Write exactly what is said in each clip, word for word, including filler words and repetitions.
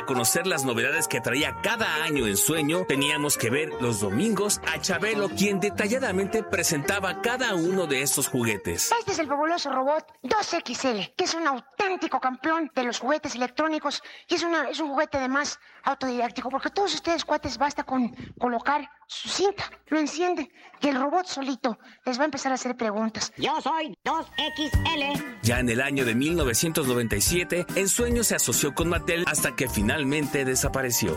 Para conocer las novedades que traía cada año en Sueño, teníamos que ver los domingos a Chabelo, quien detalladamente presentaba cada uno de estos juguetes. Este es el fabuloso robot dos equis ele, que es un auténtico campeón de los juguetes electrónicos y es, una, es un juguete además autodidáctico, porque todos ustedes, cuates, basta con colocar su cinta, lo enciende y el robot solito les va a empezar a hacer preguntas. Yo soy dos equis ele. Ya en el año de mil novecientos noventa y siete, Ensueño se asoció con Mattel hasta que finalmente desapareció.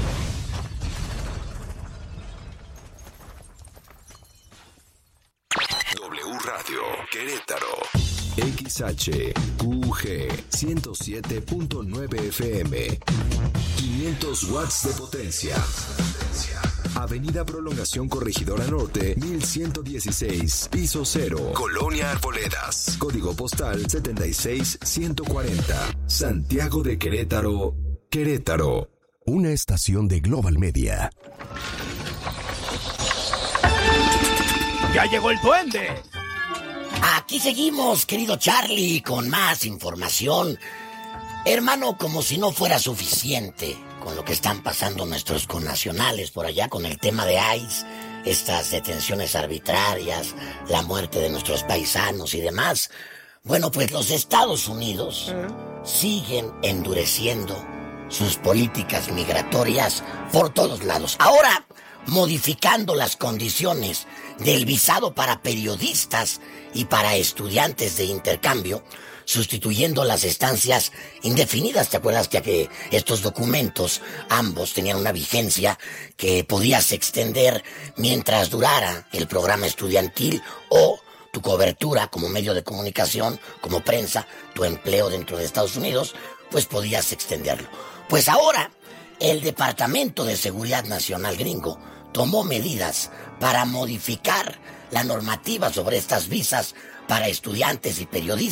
W Radio Querétaro. X H Q G ciento siete punto nueve F M. quinientos watts de potencia. Avenida Prolongación Corregidora Norte, mil ciento dieciséis, piso cero, Colonia Arboledas. Código postal setenta y seis ciento cuarenta. Santiago de Querétaro, Querétaro. Una estación de Global Media. ¡Ya llegó el duende! Aquí seguimos, querido Charlie, con más información. Hermano, como si no fuera suficiente con lo que están pasando nuestros connacionales por allá con el tema de ICE, estas detenciones arbitrarias, la muerte de nuestros paisanos y demás. Bueno, pues los Estados Unidos siguen endureciendo sus políticas migratorias por todos lados. Ahora, modificando las condiciones del visado para periodistas y para estudiantes de intercambio, sustituyendo las estancias indefinidas. ¿Te acuerdas que, que estos documentos ambos tenían una vigencia que podías extender mientras durara el programa estudiantil o tu cobertura como medio de comunicación, como prensa, tu empleo dentro de Estados Unidos, pues podías extenderlo? Pues ahora el Departamento de Seguridad Nacional gringo tomó medidas para modificar la normativa sobre estas visas para estudiantes y periodistas.